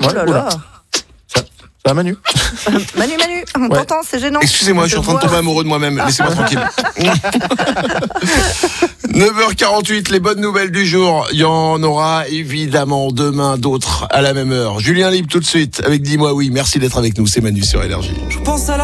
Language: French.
Oh là là. Ça va, Manu? Manu, on t'entend, c'est gênant. Excusez-moi, je suis en train de tomber amoureux de moi-même. Laissez-moi tranquille. 9h48, les bonnes nouvelles du jour. Il y en aura évidemment demain d'autres à la même heure. Julien Libre tout de suite avec Dis-moi oui. Merci d'être avec nous. C'est Manu sur Énergie.